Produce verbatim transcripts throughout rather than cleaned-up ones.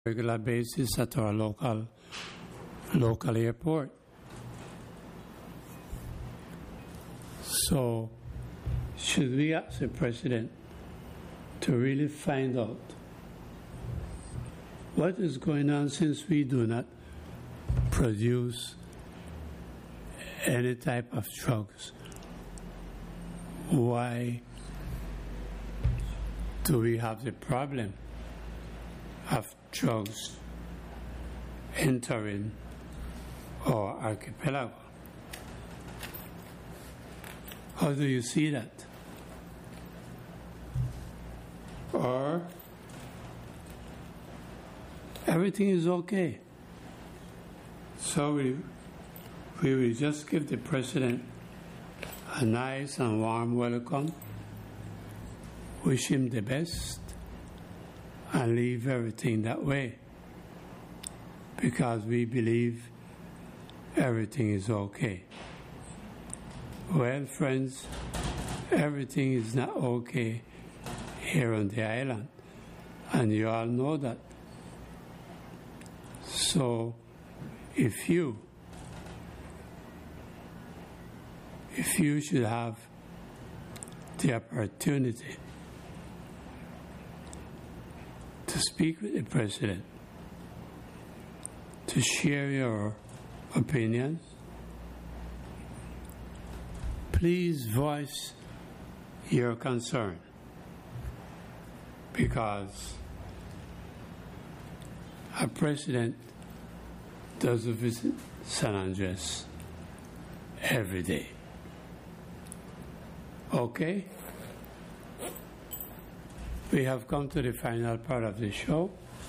regular basis at our local local airport. So, should we ask the President to really find out what is going on, since we do not produce any type of drugs? Why do we have the problem of drugs entering our archipelago? How do you see that? Or everything is okay, so we, we will just give the President a nice and warm welcome, wish him the best, and leave everything that way, because we believe everything is okay. Well, friends, everything is not okay here on the island, and you all know that. So, if you, if you should have the opportunity to speak with the President, to share your opinions, please voice your concern, because a president doesn't visit San Andres every day. Okay? We have come to the final part of the show.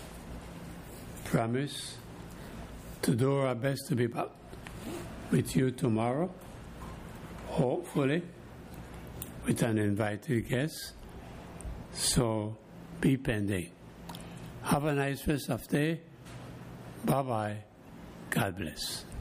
Promise to do our best to be back with you tomorrow, hopefully with an invited guest. So be pending. Have a nice rest of the day. Bye-bye. God bless.